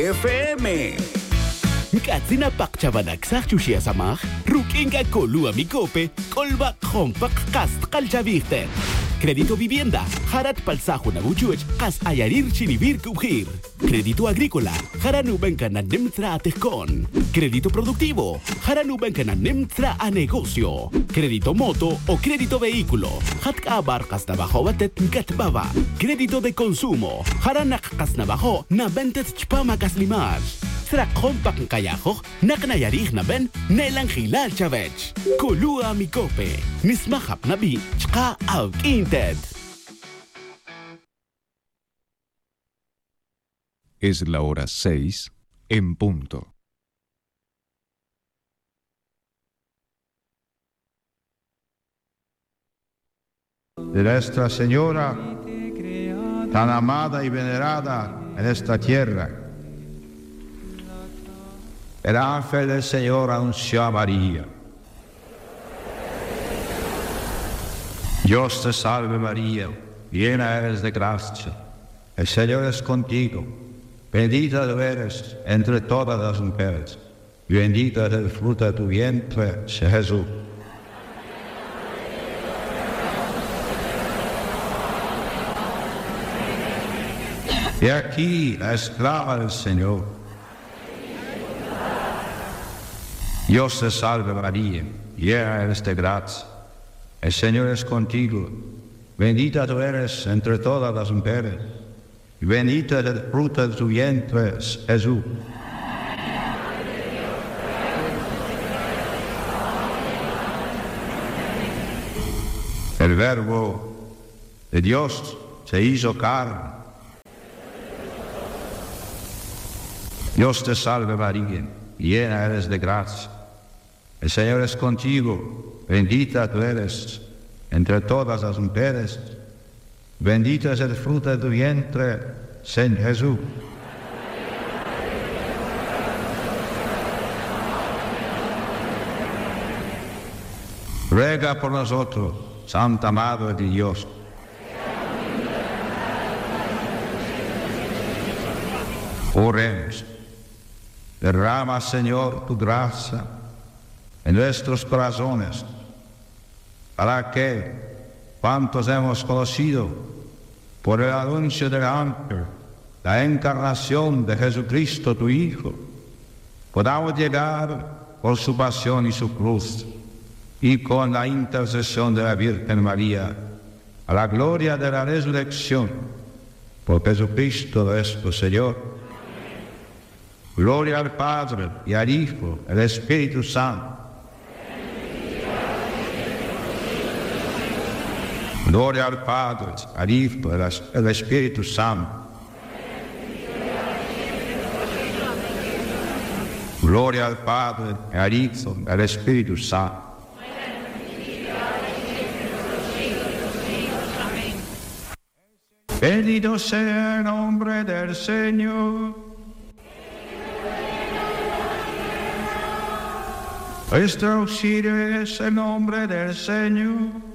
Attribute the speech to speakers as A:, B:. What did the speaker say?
A: FM.
B: Katsina pakchabanak sakchushia samach, rukinga kolua mikope, kolba kompak kast kalchaviste. Crédito vivienda, harat palsajo na buchuch, kas ayarir chinibir kubhir. Crédito agrícola, haranubenka na nimtra atejkon. Crédito productivo, haranubenka na nimtra a negocio. Crédito moto o crédito vehículo, hatka abarkas na bajo batet katbaba. Crédito de consumo, haranak kas na bajo na bentet chpama kaslimash. Tra kompak kayajo, naknayarih na ben, nelang hilal chavech. Kulua mikope, nismahap na bi, chka av inted.
C: Es la hora 6 en punto.
D: De Nuestra Señora, tan amada y venerada en esta tierra, el ángel del Señor anunció a María: Dios te salve María, llena eres de gracia, el Señor es contigo, bendita tú eres entre todas las mujeres, y bendito es el fruto de tu vientre, Jesús. Y aquí la esclava del Señor. Dios te salve María, llena eres de gracia, el Señor es contigo, bendita tú eres entre todas las mujeres, y bendito es el fruto de tu vientre, Jesús. El Verbo de Dios se hizo carne. Dios te salve María, llena eres de gracia. El Señor es contigo, bendita tú eres entre todas las mujeres, bendito es el fruto de tu vientre, San Jesús. Ruega por nosotros, Santa Madre de Dios. Oremos. Derrama, Señor, tu gracia en nuestros corazones, para que, cuantos hemos conocido por el anuncio del ángel la encarnación de Jesucristo, tu Hijo, podamos llegar por su pasión y su cruz, y con la intercesión de la Virgen María, a la gloria de la resurrección, por Jesucristo nuestro Señor. Gloria al Padre, y al Hijo, y al Espíritu Santo. Gloria al Padre, al Hijo, y al Espíritu Santo. Gloria al Padre, y al Hijo, y al Espíritu Santo. Bendito sea el nombre del Señor. Nuestro auxilio es el nombre del Señor.